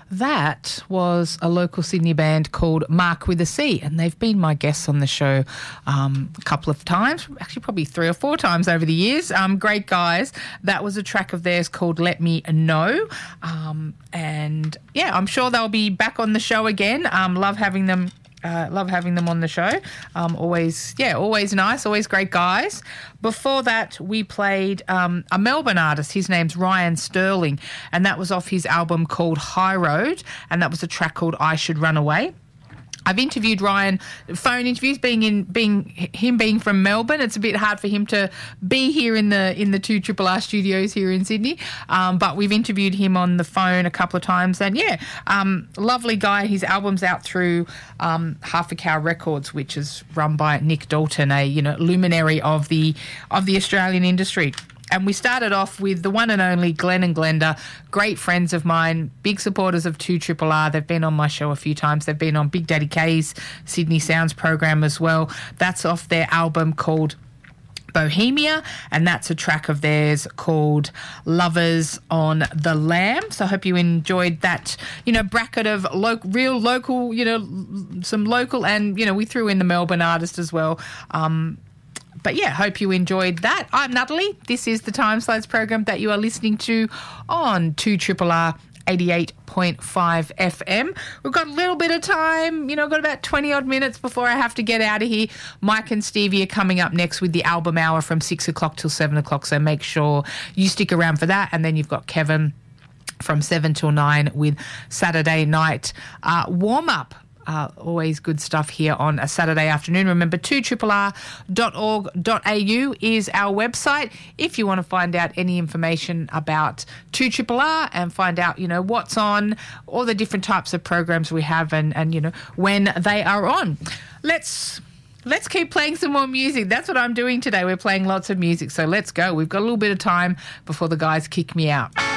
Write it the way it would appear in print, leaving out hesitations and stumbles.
That was a local Sydney band called Mark with a C, and they've been my guests on the show a couple of times, actually probably 3 or 4 times over the years. Great guys. That was a track of theirs called Let Me Know. And, yeah, I'm sure they'll be back on the show again. Love having them on the show. Always nice, always great guys. Before that, we played a Melbourne artist. His name's Ryan Sterling, and that was off his album called High Road, and that was a track called I Should Run Away. I've interviewed Ryan, phone interviews, being from Melbourne. It's a bit hard for him to be here in the 2RRR studios here in Sydney. But we've interviewed him on the phone a couple of times, and lovely guy. His album's out through Half a Cow Records, which is run by Nick Dalton, a luminary of the Australian industry. And we started off with the one and only Glenn and Glenda, great friends of mine, big supporters of 2RRR. They've been on my show a few times. They've been on Big Daddy K's Sydney Sounds program as well. That's off their album called Bohemia, and that's a track of theirs called Lovers on the Lam. So I hope you enjoyed that, bracket of real local, some local, and, we threw in the Melbourne artist as well. But yeah, hope you enjoyed that. I'm Natalie. This is the Time Slides program that you are listening to on 2RRR 88.5 FM. We've got a little bit of time, got about 20 odd minutes before I have to get out of here. Mike and Stevie are coming up next with the album hour from 6 o'clock till 7 o'clock. So make sure you stick around for that. And then you've got Kevin from 7 till 9 with Saturday night warm up. Always good stuff here on a Saturday afternoon. Remember, 2RRR.org.au is our website if you want to find out any information about 2RRR and find out, what's on, all the different types of programs we have and when they are on. Let's keep playing some more music. That's what I'm doing today. We're playing lots of music, so let's go. We've got a little bit of time before the guys kick me out.